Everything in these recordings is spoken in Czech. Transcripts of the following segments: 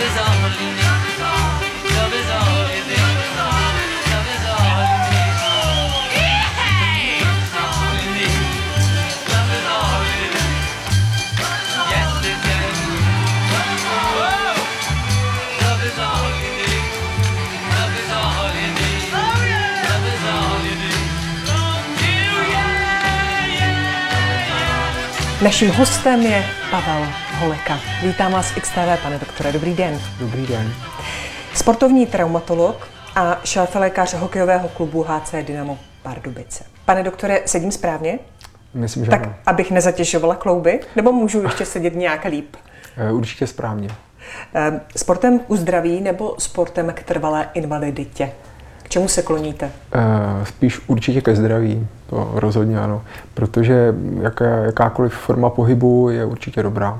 Naším hostem je Pavel Holeka. Vítám vás v XTV, pane doktore. Dobrý den. Dobrý den. Sportovní traumatolog a šéflékař hokejového klubu HC Dynamo Pardubice. Pane doktore, sedím správně? Myslím, že tak, ano. Abych nezatěžovala klouby? Nebo můžu ještě sedět nějak líp? Určitě správně. Sportem k uzdraví nebo sportem k trvalé invaliditě? K čemu se kloníte? Spíš určitě ke zdraví, to rozhodně ano, protože jakákoliv forma pohybu je určitě dobrá.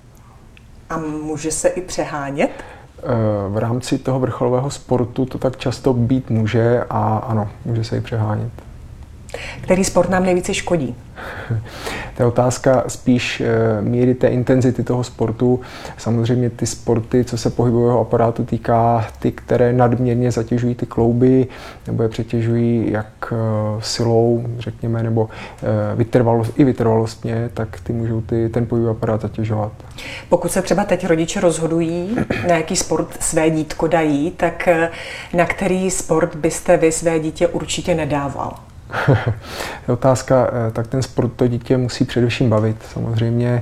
A může se i přehánět? V rámci toho vrcholového sportu to tak často být může a ano, může se i přehánět. Který sport nám nejvíce škodí? To je otázka spíš míry té intenzity toho sportu. Samozřejmě ty sporty, co se pohybového aparátu týká, ty, které nadměrně zatěžují ty klouby, nebo je přetěžují jak silou, řekněme, nebo vytrvalostně, tak ty můžou ten pohybový aparát zatěžovat. Pokud se třeba teď rodiče rozhodují, na jaký sport své dítko dají, tak na který sport byste vy své dítě určitě nedával? Otázka, tak ten sport to dítě musí především bavit. Samozřejmě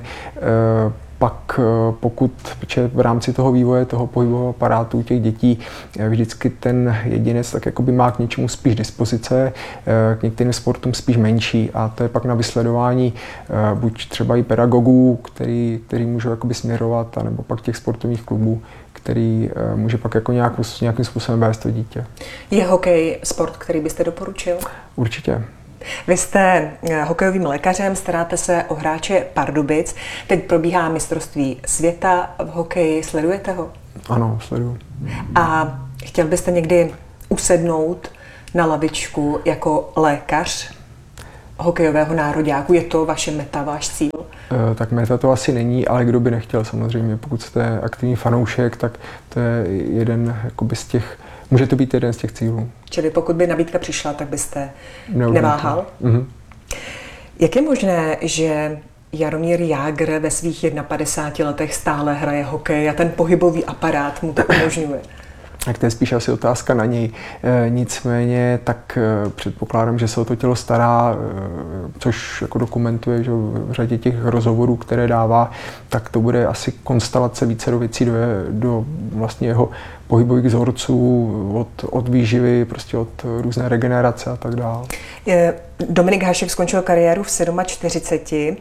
pak protože v rámci toho vývoje toho pohybového aparátu těch dětí vždycky ten jedinec tak jakoby má k něčemu spíš dispozice, k některým sportům spíš menší a to je pak na vysledování buď třeba i pedagogů, který můžou jakoby směrovat, anebo pak těch sportovních klubů, který může pak jako nějakým způsobem vést to dítě. Je hokej sport, který byste doporučil? Určitě. Vy jste hokejovým lékařem, staráte se o hráče Pardubic. Teď probíhá mistrovství světa v hokeji. Sledujete ho? Ano, sleduju. A chtěl byste někdy usednout na lavičku jako lékař hokejového nároďáku? Je to vaše meta, váš cíl? Tak meta to asi není, ale kdo by nechtěl samozřejmě. Pokud jste aktivní fanoušek, tak to je jeden jakoby z těch, může to být jeden z těch cílů. Čili pokud by nabídka přišla, tak byste neváhal? Mm-hmm. Jak je možné, že Jaromír Jágr ve svých 51 letech stále hraje hokej a ten pohybový aparát mu to umožňuje? Tak to je spíš asi otázka na něj. Nicméně tak předpokládám, že se o to tělo stará, což jako dokumentuje, že v řadě těch rozhovorů, které dává, tak to bude asi konstelace více věcí do vlastně jeho pohybových vzorců, od výživy, prostě od různé regenerace a tak dále. Dominik Hašek skončil kariéru v 47.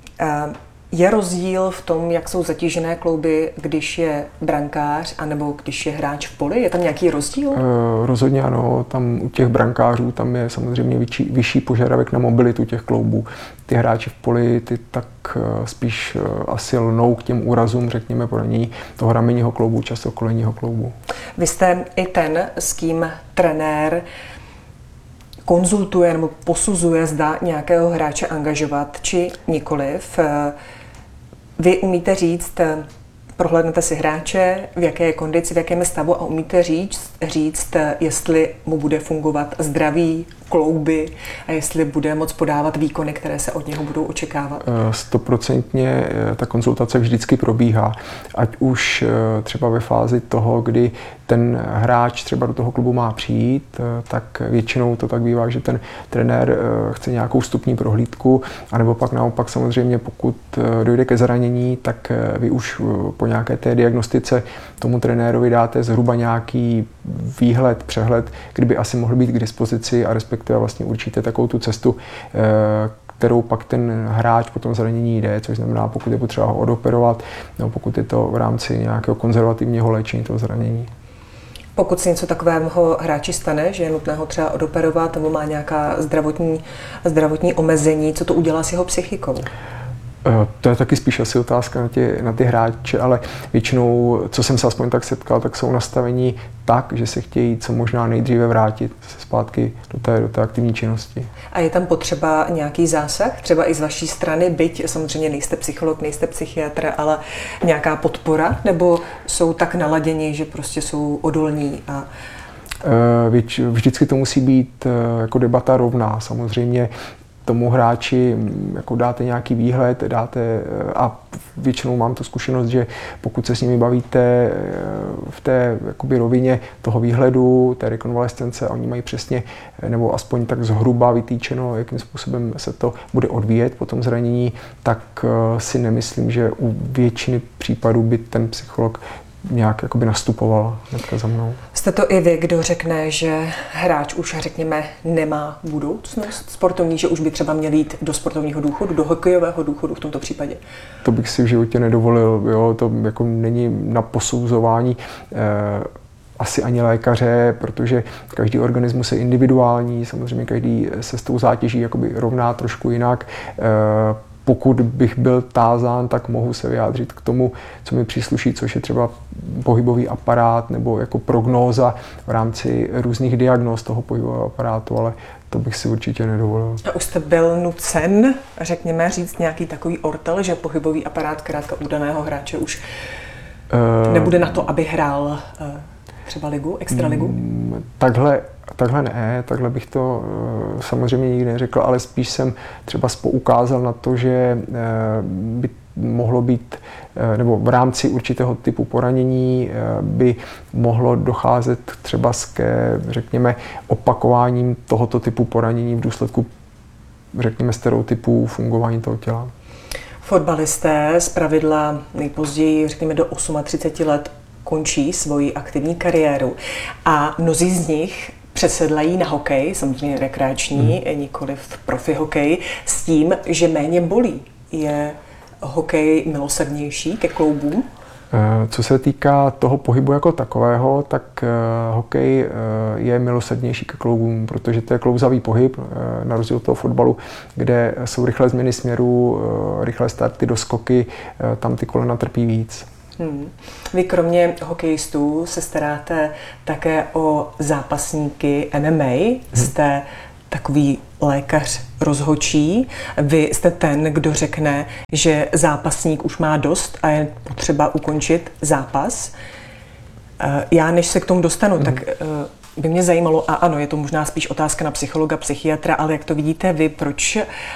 Je rozdíl v tom, jak jsou zatížené klouby, když je brankář, anebo když je hráč v poli? Je tam nějaký rozdíl? Rozhodně ano. Tam u těch brankářů tam je samozřejmě vyšší požadavek na mobilitu těch kloubů. Ty hráči v poli, ty tak spíš asi lnou k těm úrazům, řekněme, poranění toho ramenního kloubu, často kolenního kloubu. Vy jste i ten, s kým trenér konzultuje nebo posuzuje, zda nějakého hráče angažovat, či nikoliv. Vy umíte říct, prohlédnete si hráče, v jaké je kondici, v jakém je stavu a umíte říct, jestli mu bude fungovat zdraví, klouby a jestli bude moct podávat výkony, které se od něho budou očekávat. 100% ta konzultace vždycky probíhá. Ať už třeba ve fázi toho, kdy ten hráč třeba do toho klubu má přijít, tak většinou to tak bývá, že ten trenér chce nějakou vstupní prohlídku, anebo pak naopak samozřejmě, pokud dojde ke zranění, tak vy už po nějaké té diagnostice tomu trenérovi dáte zhruba nějaký výhled, přehled, kdyby asi mohl být k dispozici a respektive vlastně určitě takovou tu cestu, kterou pak ten hráč po tom zranění jde, což znamená, pokud je potřeba ho odoperovat, nebo pokud je to v rámci nějakého konzervativního léčení toho zranění. Pokud se něco takového hráči stane, že je nutné ho třeba odoperovat nebo má nějaká zdravotní omezení, co to udělá s jeho psychikou? To je taky spíš asi otázka na ty hráče, ale většinou, co jsem se aspoň tak setkal, tak jsou nastavení tak, že se chtějí co možná nejdříve vrátit zpátky do té aktivní činnosti. A je tam potřeba nějaký zásah, třeba i z vaší strany, byť samozřejmě nejste psycholog, nejste psychiatr, ale nějaká podpora, nebo jsou tak naladěni, že prostě jsou odolní a vždycky to musí být jako debata rovná. Samozřejmě tomu hráči jako dáte nějaký výhled, a většinou mám tu zkušenost, že pokud se s nimi bavíte v té jakoby rovině toho výhledu, té rekonvalescence, a oni mají přesně, nebo aspoň tak zhruba vytýčeno, jakým způsobem se to bude odvíjet po tom zranění, tak si nemyslím, že u většiny případů by ten psycholog nějak jakoby nastupoval hnedka za mnou. Jste to i vy, kdo řekne, že hráč už, řekněme, nemá budoucnost sportovní, že už by třeba měl jít do sportovního důchodu, do hokejového důchodu v tomto případě? To bych si v životě nedovolil, jo, to jako není na posouzování asi ani lékaře, protože každý organismus je individuální, samozřejmě každý se s tou zátěží jakoby rovná trošku jinak. Pokud bych byl tázán, tak mohu se vyjádřit k tomu, co mi přísluší, což je třeba pohybový aparát nebo jako prognóza v rámci různých diagnóz toho pohybového aparátu, ale to bych si určitě nedovolil. A už jste byl nucen, řekněme, říct nějaký takový ortel, že pohybový aparát krátka u daného hráče už nebude na to, aby hrál třeba ligu, extraligu? Takhle ne, takhle bych to samozřejmě nikdy neřekl, ale spíš jsem třeba poukázal na to, že by mohlo být, nebo v rámci určitého typu poranění by mohlo docházet třeba řekněme, opakováním tohoto typu poranění v důsledku, řekněme, stereotypů fungování toho těla. Fotbalisté zpravidla nejpozději, řekněme, do 38 let končí svoji aktivní kariéru a mnozí z nich přesedlají na hokej, samozřejmě rekreační, nikoliv profi hokej, s tím, že méně bolí. Je hokej milosrdnější ke kloubům? Co se týká toho pohybu jako takového, tak hokej je milosrdnější ke kloubům, protože to je klouzavý pohyb, na rozdíl od toho fotbalu, kde jsou rychlé změny směru, rychlé starty, doskoky, tam ty kolena trpí víc. Vy kromě hokejistů se staráte také o zápasníky MMA. Jste takový lékař rozhodčí. Vy jste ten, kdo řekne, že zápasník už má dost a je potřeba ukončit zápas. Já, než se k tomu dostanu, tak by mě zajímalo, a ano, je to možná spíš otázka na psychologa, psychiatra, ale jak to vidíte vy, proč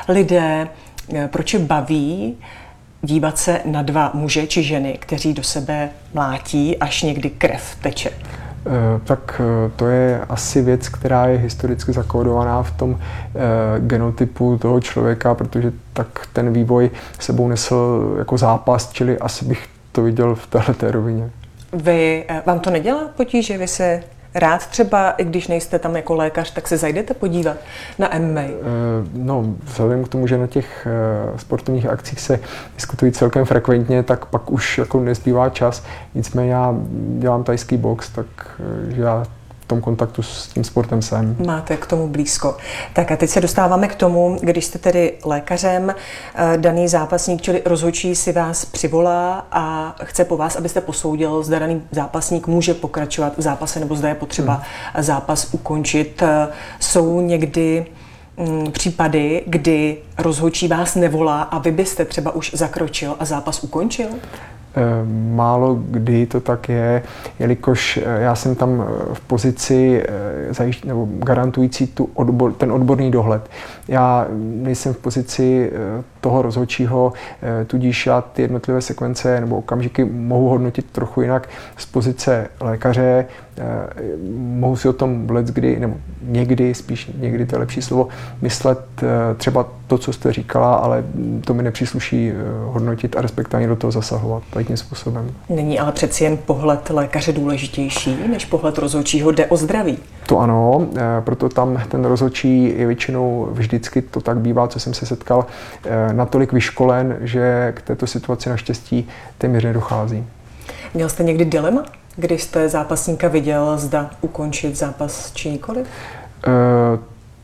je baví dívat se na dva muže či ženy, kteří do sebe mlátí, až někdy krev teče? Tak to je asi věc, která je historicky zakódovaná v tom genotypu toho člověka, protože tak ten vývoj sebou nesl jako zápas, čili asi bych to viděl v téhleté rovině. Vám to nedělá potíže? Vy se rád třeba, i když nejste tam jako lékař, tak se zajdete podívat na MMA? No, vzhledem k tomu, že na těch sportovních akcích se diskutují celkem frekventně, tak pak už jako nezbývá čas. Nicméně já dělám thajský box, tak že já v tom kontaktu s tím sportem jsem. Máte k tomu blízko. Tak a teď se dostáváme k tomu, když jste tedy lékařem, daný zápasník, čili rozhodčí si vás přivolá a chce po vás, abyste posoudil, zda daný zápasník může pokračovat v zápase nebo zda je potřeba zápas ukončit. Jsou někdy případy, kdy rozhodčí vás nevolá a vy byste třeba už zakročil a zápas ukončil? Málo kdy to tak je, jelikož já jsem tam v pozici nebo garantující ten odborný dohled. Já nejsem v pozici toho rozhodčího, tudíž já ty jednotlivé sekvence nebo okamžiky mohu hodnotit trochu jinak z pozice lékaře. Mohu si o tom leckdy, nebo někdy, spíš někdy to je lepší slovo, myslet třeba to, co jste říkala, ale to mi nepřísluší hodnotit a respektálně do toho zasahovat tím způsobem. Není ale přeci jen pohled lékaře důležitější než pohled rozhodčího, jde o zdraví. To ano, proto tam ten rozhodčí je většinou vždycky, to tak bývá, co jsem se setkal, natolik vyškolen, že k této situaci naštěstí téměř nedochází. Měl jste někdy dilema, když jste zápasníka viděl, zda ukončit zápas či nikoliv?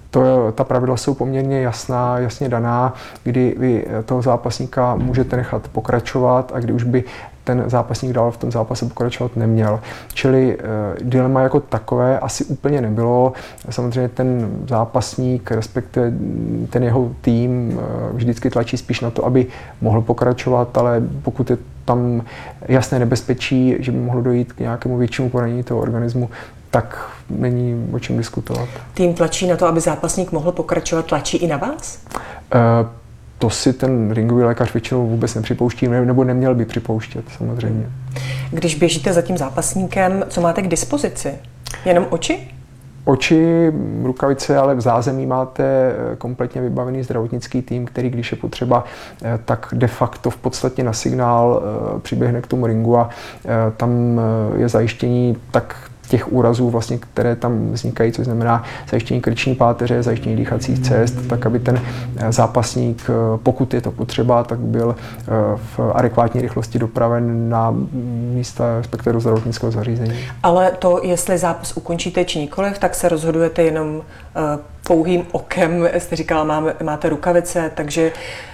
Ta pravidla jsou poměrně jasně daná, kdy vy toho zápasníka můžete nechat pokračovat a kdy už by ten zápasník dál v tom zápase pokračovat neměl. Čili dilema jako takové asi úplně nebylo. Samozřejmě ten zápasník, respektive ten jeho tým vždycky tlačí spíš na to, aby mohl pokračovat, ale pokud je tam jasné nebezpečí, že by mohlo dojít k nějakému většímu poranění toho organismu, tak není o čem diskutovat. Tým tlačí na to, aby zápasník mohl pokračovat, tlačí i na vás? To si ten ringový lékař většinou vůbec nepřipouští, nebo neměl by připouštět samozřejmě. Když běžíte za tím zápasníkem, co máte k dispozici? Jenom oči? Oči, rukavice, ale v zázemí máte kompletně vybavený zdravotnický tým, který, když je potřeba, tak de facto v podstatě na signál přiběhne k tomu ringu a tam je zajištění tak těch úrazů, vlastně, které tam vznikají, což znamená zajištění krční páteře, zajištění dýchacích cest, tak aby ten zápasník, pokud je to potřeba, tak byl v adekvátní rychlosti dopraven na místa, respektive do zdravotnického zařízení. Ale to, jestli zápas ukončíte či nikoliv, tak se rozhodujete jenom pouhým okem. Jste říkala, máte rukavice, takže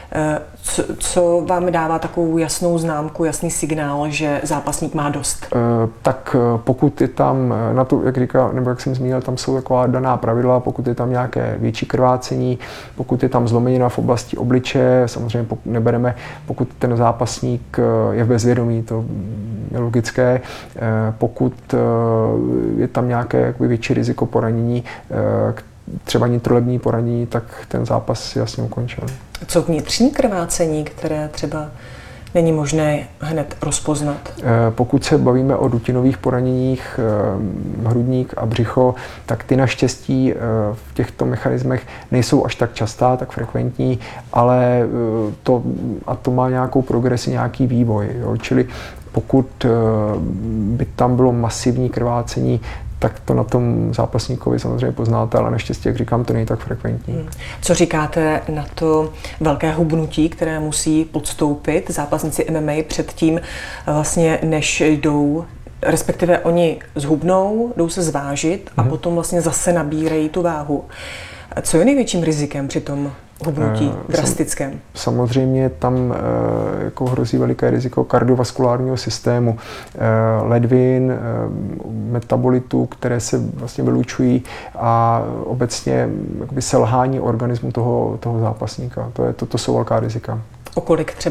co vám dává takovou jasnou známku, jasný signál, že zápasník má dost? Tak pokud je tam, na to, jak říká, nebo jak jsem zmínil, tam jsou taková daná pravidla, pokud je tam nějaké větší krvácení, pokud je tam zlomenina v oblasti obličeje, samozřejmě nebereme, pokud ten zápasník je v bezvědomí, to je logické, pokud je tam nějaké jakoby větší riziko poranění, třeba nitrolební poranění, tak ten zápas je jasně ukončen. Co vnitřní krvácení, které třeba není možné hned rozpoznat? Pokud se bavíme o dutinových poraněních hrudník a břicho, tak ty naštěstí v těchto mechanismech nejsou až tak častá, tak frekventní, ale to má nějakou progresi, nějaký vývoj. Jo? Čili pokud by tam bylo masivní krvácení, tak to na tom zápasníkovi samozřejmě poznáte, ale naštěstí, jak říkám, to není tak frekventní. Co říkáte na to velké hubnutí, které musí podstoupit zápasníci MMA předtím, vlastně než jdou, respektive oni zhubnou, jdou se zvážit a potom vlastně zase nabírají tu váhu. Co je největším rizikem při tom hubnutí drastickém? Samozřejmě tam jako hrozí veliké riziko kardiovaskulárního systému, ledvin, metabolitů, které se vlastně vylučují a obecně selhání organismu toho zápasníka. To jsou velká rizika. O kolik třeba